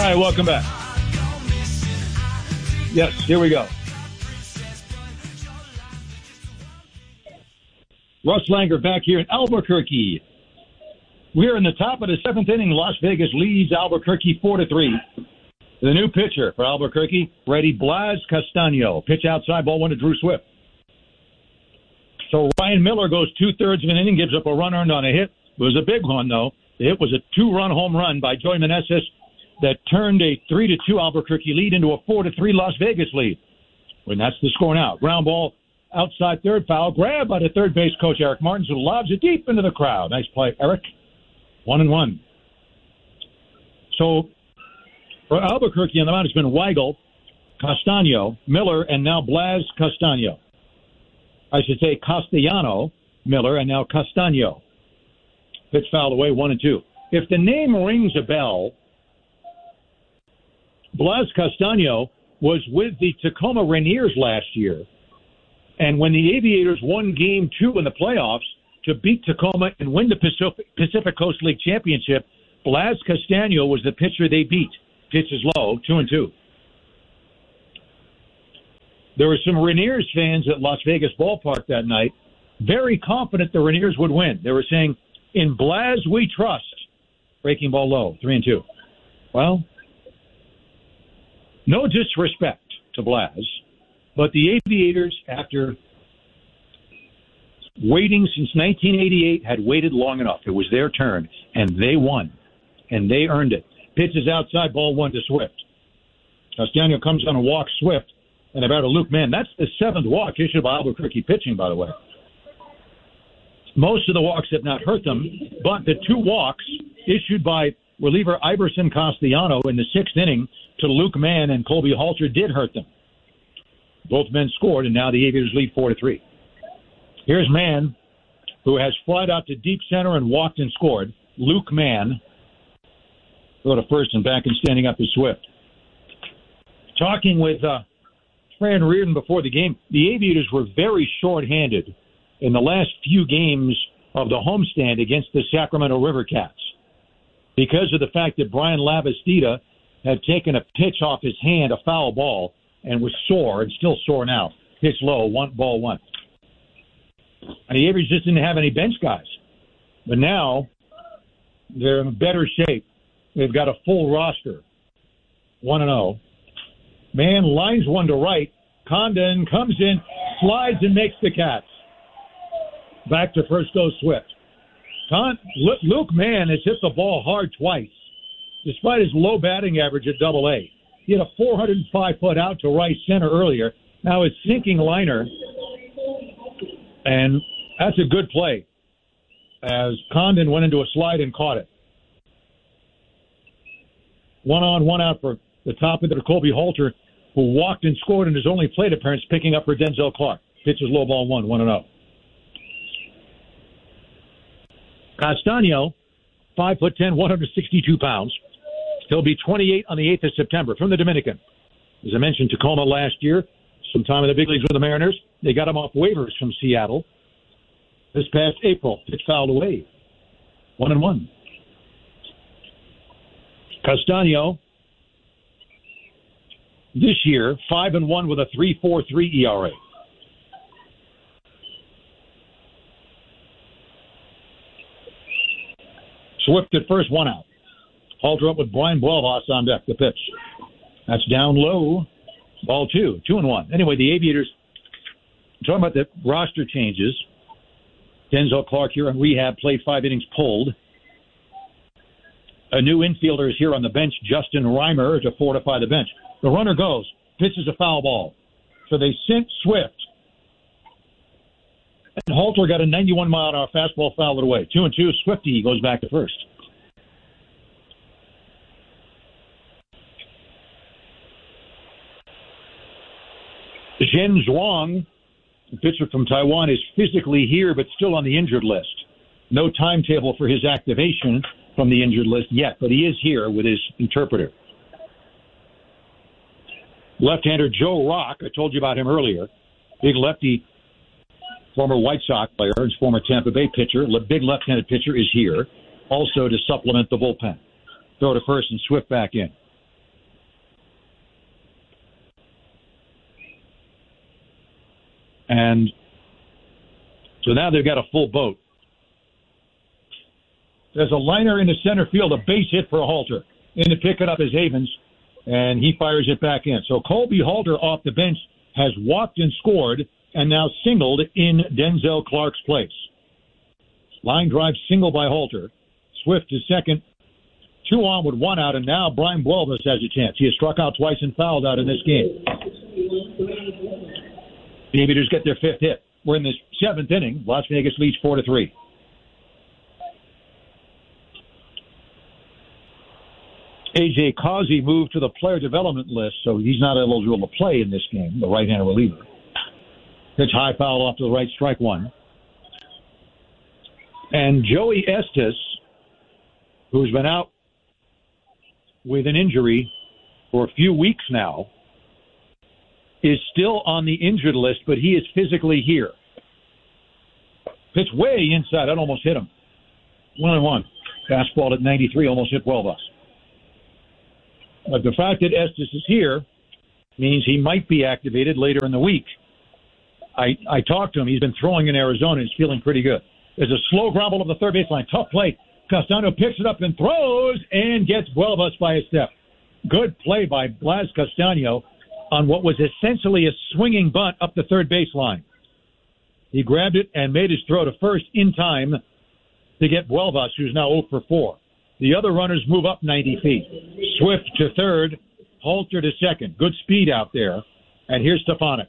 right, welcome back. Yes, here we go. Russ Langer back here in Albuquerque. We're in the top of the seventh inning. Las Vegas leads Albuquerque 4-3. The new pitcher for Albuquerque, ready, Blas Castaño. Pitch outside, ball one to Drew Swift. So Ryan Miller goes 2/3 of an inning, gives up a run earned on a hit. It was a big one, though. The hit was a 2-run home run by Joey Meneses that turned a 3-2 Albuquerque lead into a 4-3 Las Vegas lead. When that's the score now. Ground ball outside third, foul. Grab by the third base coach, Eric Martins, who lobs it deep into the crowd. Nice play, Eric. 1-1. So for Albuquerque on the mound, it's been Weigel, Castaño, Miller, and now Blas Castaño. I should say Castellano, Miller, and now Castaño. Pitch fouled away, 1-2. If the name rings a bell, Blas Castaño was with the Tacoma Rainiers last year. And when the Aviators won Game 2 in the playoffs to beat Tacoma and win the Pacific Coast League Championship, Blas Castaño was the pitcher they beat. Pitch is low, 2-2. There were some Rainiers fans at Las Vegas Ballpark that night, very confident the Rainiers would win. They were saying, "In Blas we trust." Breaking ball low, 3-2. Well, no disrespect to Blas, but the Aviators, after waiting since 1988, had waited long enough. It was their turn, and they won, and they earned it. Pitches outside, ball one to Swift. Castaño comes on a walk, Swift, and about a Luke Mann. That's the seventh walk issued by Albuquerque pitching, by the way. Most of the walks have not hurt them, but the two walks issued by reliever Iverson Castellano in the sixth inning to Luke Mann and Colby Halter did hurt them. Both men scored, and now the Aviators lead 4-3. Here's Mann, who has flied out to deep center and walked and scored. Luke Mann, go to first and back and standing up is Swift. Talking with Fran Reardon before the game, the Aviators were very short-handed in the last few games of the homestand against the Sacramento River Cats because of the fact that Brian Lavastida had taken a pitch off his hand, a foul ball, and was sore, and still sore now. Pitch low, ball one. And the Aviators just didn't have any bench guys. But now they're in better shape. They've got a full roster. 1-0. Mann lines one to right. Condon comes in, slides, and makes the catch. Back to first goes Swift. Luke Mann has hit the ball hard twice, despite his low batting average at Double-A. He had a 405-foot out to right center earlier. Now it's sinking liner, and that's a good play as Condon went into a slide and caught it. 1 on, 1 out for the top hitter, Colby Halter, who walked and scored in his only plate appearance, picking up for Denzel Clark. Pitch is low, ball 1-0. Castaño, 5'10", 162 pounds. He'll be 28 on the 8th of September from the Dominican. As I mentioned, Tacoma last year, sometime in the big leagues with the Mariners. They got him off waivers from Seattle this past April. Pitch fouled away. 1-1. Castaño, this year, 5-1 with a 3.43 ERA. Swift at first, 1 out. Halter up with Brian Buelvas on deck, the pitch. That's down low. Ball 2, 2-1. Anyway, the Aviators, talking about the roster changes. Denzel Clark here on rehab, played 5 innings, pulled. A new infielder is here on the bench, Justin Reimer, to fortify the bench. The runner goes. Pitch is a foul ball. So they sent Swift. And Halter got a 91-mile-an-hour fastball, fouled it away. 2-2. Swifty goes back to first. Zhen Zhuang, the pitcher from Taiwan, is physically here but still on the injured list. No timetable for his activation from the injured list yet, but he is here with his interpreter. Left-hander Joe Rock, I told you about him earlier. Big lefty, former White Sox player, and former Tampa Bay pitcher. Big left-handed pitcher is here, also to supplement the bullpen. Throw to first and Swift back in. And so now they've got a full boat. There's a liner in the center field, a base hit for Halter. In to pick it up is Havens, and he fires it back in. So Colby Halter off the bench has walked and scored and now singled in Denzel Clark's place. Line drive single by Halter. Swift to second. 2 on with 1 out, and now Brian Buelvas has a chance. He has struck out twice and fouled out in this game. The Aviators get their 5th hit. We're in the 7th inning. Las Vegas leads 4-3. A.J. Causey moved to the player development list, so he's not eligible to play in this game, the right-handed reliever. Pitch high, foul off to the right, strike 1. And Joey Estes, who's been out with an injury for a few weeks now, is still on the injured list, but he is physically here. Pitch way inside. That almost hit him. 1-1. Fastball at 93 almost hit Buelvas. But the fact that Estes is here means he might be activated later in the week. I talked to him. He's been throwing in Arizona. He's feeling pretty good. There's a slow ground ball up the third baseline. Tough play. Castano picks it up and throws and gets Buelvas by a step. Good play by Blas Castano on what was essentially a swinging bunt up the third baseline. He grabbed it and made his throw to first in time to get Buelvas, who's now 0 for 4. The other runners move up 90 feet. Swift to third, Halter to second. Good speed out there. And here's Stefanik.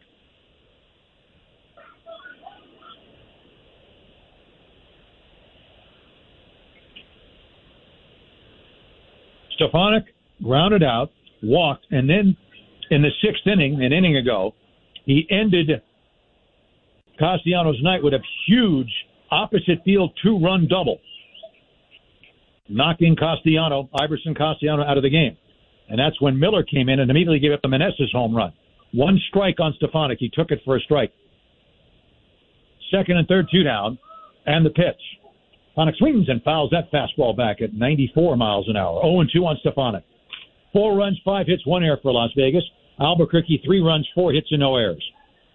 Stefanik grounded out, walked, and then in the 6th inning, an inning ago, he ended Castellanos' night with a huge opposite field 2-run double, knocking Iverson Castellanos out of the game. And that's when Miller came in and immediately gave up the Meneses home run. 1 strike on Stefanik. He took it for a strike. 2nd and 3rd, 2 down, and the pitch. Stefanik swings and fouls that fastball back at 94 miles an hour. 0-2 on Stefanik. 4 runs, 5 hits, 1 error for Las Vegas. Albuquerque, 3 runs, 4 hits, and no errors.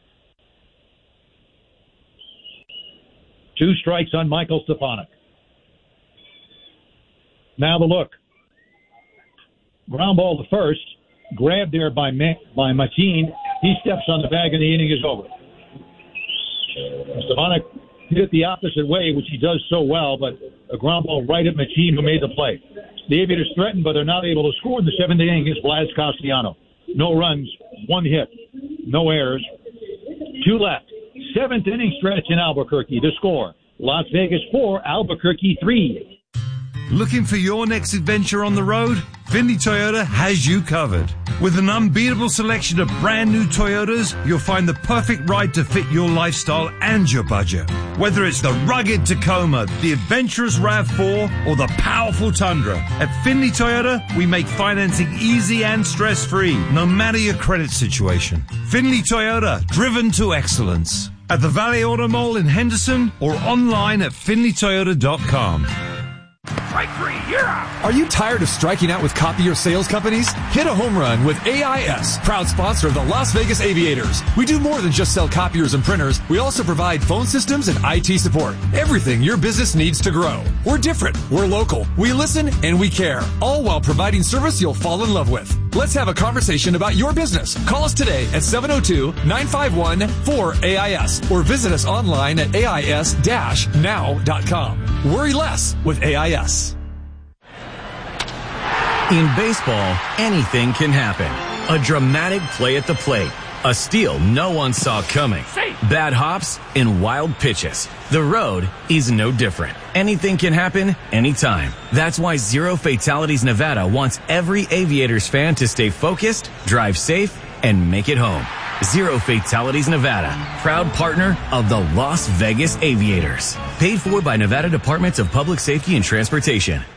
2 strikes on Michael Stefanik. Now the look. Ground ball to first. Grabbed there by Mateen. He steps on the bag and the inning is over. Stefanik hit it the opposite way, which he does so well, but a ground ball right at Mateen, who made the play. The Aviators threatened, but they're not able to score in the 7th inning against Blas Castellanos. No runs, 1 hit, no errors, 2 left. 7th inning stretch in Albuquerque. The score, Las Vegas 4, Albuquerque 3. Looking for your next adventure on the road? Findlay Toyota has you covered. With an unbeatable selection of brand new Toyotas, you'll find the perfect ride to fit your lifestyle and your budget. Whether it's the rugged Tacoma, the adventurous RAV4, or the powerful Tundra, at Findlay Toyota, we make financing easy and stress-free, no matter your credit situation. Findlay Toyota, driven to excellence. At the Valley Auto Mall in Henderson or online at FindlayToyota.com. Strike 3, you're out. Are you tired of striking out with copier sales companies? Hit a home run with AIS, proud sponsor of the Las Vegas Aviators. We do more than just sell copiers and printers. We also provide phone systems and IT support. Everything your business needs to grow. We're different. We're local. We listen and we care. All while providing service you'll fall in love with. Let's have a conversation about your business. Call us today at 702-951-4AIS or visit us online at AIS-now.com. Worry less with AIS. In baseball, anything can happen. A dramatic play at the plate. A steal no one saw coming. Bad hops and wild pitches. The road is no different. Anything can happen anytime. That's why Zero Fatalities Nevada wants every Aviators fan to stay focused, drive safe, and make it home. Zero Fatalities Nevada, proud partner of the Las Vegas Aviators. Paid for by Nevada Departments of Public Safety and Transportation.